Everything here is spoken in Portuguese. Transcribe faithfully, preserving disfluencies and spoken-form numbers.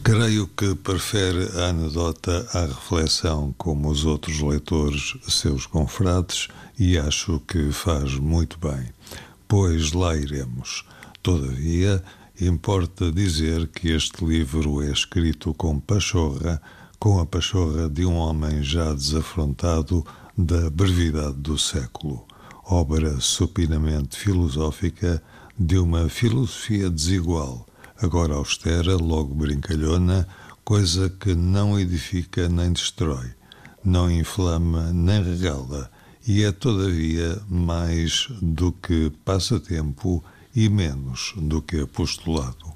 Creio que prefere a anedota à reflexão, como os outros leitores, seus confrades, e acho que faz muito bem, pois lá iremos. Todavia, importa dizer que este livro é escrito com pachorra, com a pachorra de um homem já desafrontado da brevidade do século, obra supinamente filosófica de uma filosofia desigual, agora austera, logo brincalhona, coisa que não edifica nem destrói, não inflama nem regala, e é todavia mais do que passatempo e menos do que apostolado.